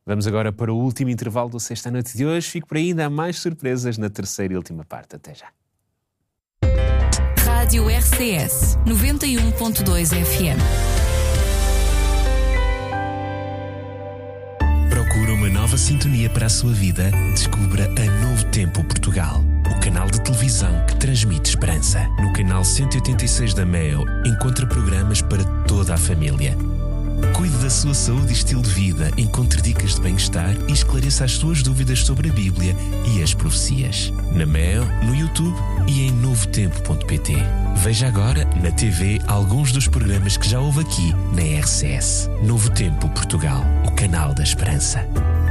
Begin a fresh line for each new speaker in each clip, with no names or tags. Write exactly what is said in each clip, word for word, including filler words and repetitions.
Vamos agora para o último intervalo do Sexta à Noite de hoje. Fico por aí, ainda há mais surpresas na terceira e última parte. Até já.
Rádio R C S noventa e um ponto dois F M.
Procura uma nova sintonia para a sua vida? Descubra a Novo Tempo Portugal, o canal de televisão que transmite esperança. No canal cento e oitenta e seis da Meo, encontra programas para toda a família. Cuide da sua saúde e estilo de vida, encontre dicas de bem-estar e esclareça as suas dúvidas sobre a Bíblia e as profecias. Na Meo, no YouTube e em novo tempo ponto pt. Veja agora na T V alguns dos programas que já houve aqui na R C S. Novo Tempo Portugal, o canal da esperança.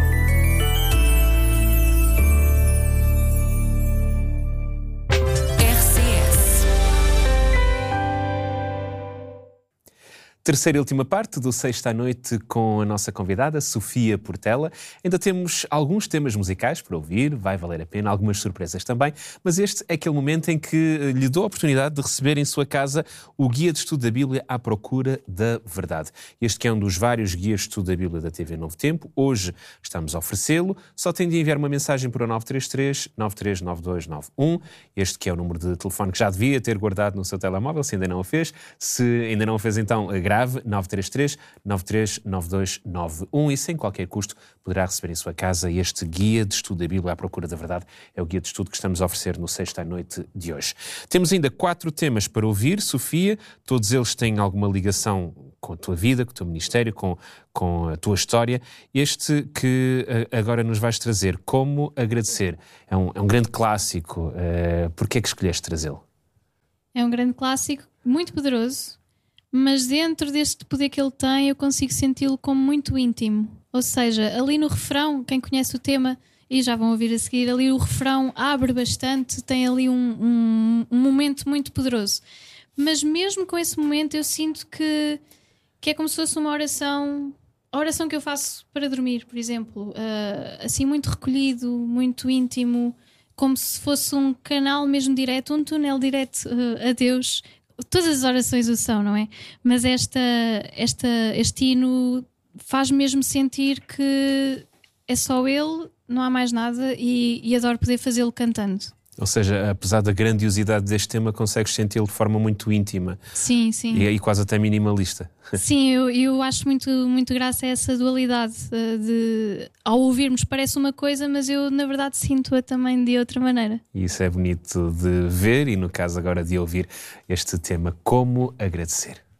Terceira e última parte do Sexta à Noite com a nossa convidada, Sofia Portela. Ainda temos alguns temas musicais para ouvir, vai valer a pena, algumas surpresas também, mas este é aquele momento em que lhe dou a oportunidade de receber em sua casa o Guia de Estudo da Bíblia à Procura da Verdade. Este que é um dos vários guias de estudo da Bíblia da T V Novo Tempo. Hoje estamos a oferecê-lo. Só tem de enviar uma mensagem para o nove três três, nove três nove dois nove um. Este que é o número de telefone que já devia ter guardado no seu telemóvel, se ainda não o fez. Se ainda não o fez, então grave nove três três, nove três nove dois nove um e sem qualquer custo poderá receber em sua casa este Guia de Estudo da Bíblia à Procura da Verdade. É o guia de estudo que estamos a oferecer no Sexta à Noite de hoje. Temos ainda quatro temas para ouvir, Sofia. Todos eles têm alguma ligação com a tua vida, com o teu ministério, com, com a tua história. Este que agora nos vais trazer, Como Agradecer, é um, é um grande clássico. Uh, Porquê é que escolheste trazê-lo?
É um grande clássico, muito poderoso, mas dentro deste poder que ele tem eu consigo senti-lo como muito íntimo. Ou seja, ali no refrão, quem conhece o tema, e já vão ouvir a seguir, ali o refrão abre bastante, tem ali um, um, um momento muito poderoso. Mas mesmo com esse momento eu sinto que, que é como se fosse uma oração, a oração que eu faço para dormir, por exemplo. Uh, assim muito recolhido, muito íntimo, como se fosse um canal mesmo direto, um túnel direto uh, a Deus. Todas as orações o são, não é? Mas esta, esta, este hino faz mesmo sentir que é só ele, não há mais nada, e, e adoro poder fazê-lo cantando.
Ou seja, apesar da grandiosidade deste tema, consegues senti-lo de forma muito íntima.
Sim, sim.
E, e quase até minimalista.
Sim, eu, eu acho muito, muito graça a essa dualidade de, ao ouvirmos parece uma coisa, mas eu na verdade sinto-a também de outra maneira.
E isso é bonito de ver e no caso agora de ouvir este tema, Como Agradecer.